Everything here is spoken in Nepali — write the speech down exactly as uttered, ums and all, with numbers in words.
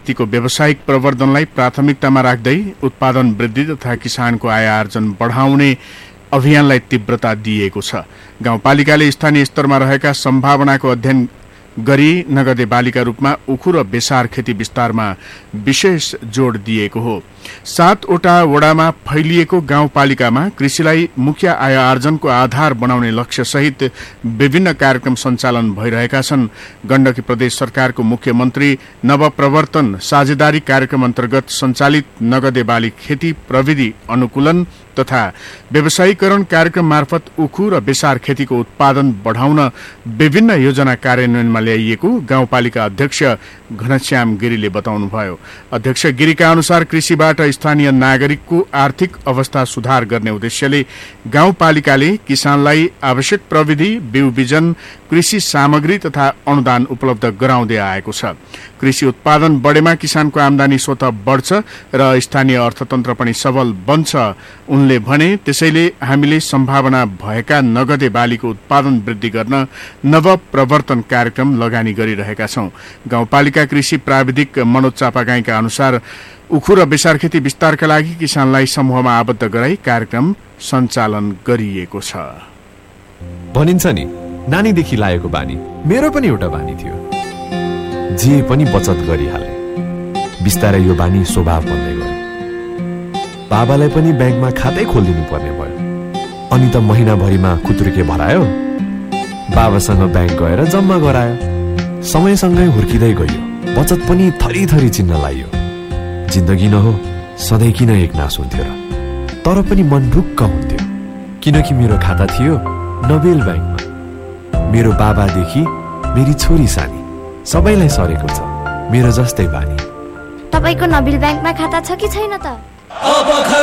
व्यक्तिको व्यावसायिक प्रवर्धनलाई प्राथमिकतामा राख्दै उत्पादन वृद्धि तथा किसानको आय आर्जन बढाउने अभियानलाई तीव्रता दिएको छ। गाउँपालिकाले स्थानीय स्तरमा रहेका सम्भावनाको अध्ययन गरी नगदे बालीका रूपमा उखु र बेसार खेती विस्तारमा विशेष जोड दिएको हो। सातवटा वडामा फैलिएको गाउँपालिकामा कृषिलाई मुख्य आय आर्जनको आधार बनाउने लक्ष्य सहित विभिन्न कार्यक्रम सञ्चालन भइरहेका छन्। गण्डकी प्रदेश सरकारको मुख्यमन्त्री नवप्रवर्तन साझेदारी कार्यक्रम अन्तर्गत सञ्चालित नगदे बाली खेती प्रविधि अनुकूलन तथा व्यवसायीकरण कार्यक्रम मार्फत उखु र बेसार खेतीको उत्पादन बढाउन विभिन्न योजना कार्यान्वयनमा ल्याइएको गाउँपालिका अध्यक्ष घनश्याम गिरीले बताउनुभयो। अध्यक्ष गिरीका अनुसार कृषिबाट स्थानीय नागरिकको आर्थिक अवस्था सुधार गर्ने उद्देश्यले गाउँपालिकाले किसानलाई आवश्यक प्रविधि, बिउ बिजन, कृषि सामग्री तथा अनुदान उपलब्ध गराउँदै आएको छ। कृषि उत्पादन बढेमा किसानको आमदानी स्वतः बढ्छ र स्थानीय अर्थतन्त्र पनि सबल बन्छ उनले भने। त्यसैले हामीले सम्भावना भएका नगदे बालीको उत्पादन वृद्धि गर्न नव प्रवर्तन कार्यक्रम लगानी गरिरहेका छौं। गाउँपालिका कृषि प्राविधिक मनोज चापागाईका अनुसार उखु र बेसार खेती विस्तारका लागि किसानलाई समूहमा आबद्ध गराई कार्यक्रम सञ्चालन गरिएको छ। भनिन्छ नि, नानीदेखि लागेको बानी मेरो पनि एउटा बानी थियो, जे पनि बचत गरिहाले। बिस्तारै यो बानी स्वभाव बन्दै गयो। बाबालाई पनि ब्याङ्कमा खातै खोलिदिनु पर्ने भयो। अनि त महिनाभरिमा खुत्रुके भरायो, बाबासँग ब्याङ्क गएर जम्मा गरायो। समयसँगै हुर्किँदै गयो, बचत पनि थरी थरी चिन्न लाग्यो। जिन्दगी न हो सधैँ किन एक नास हुन्थ्यो र? तर पनि मन ढुक्क हुन्थ्यो, किनकि मेरो खाता थियो नोबेल ब्याङ्कमा। मेरो बाबादेखि मेरी छोरी सानी सबैलाई सरेको छ मेरो जस्तै बानी। तपाईको नोबेल ब्याङ्कमा खाता छ कि छैन त?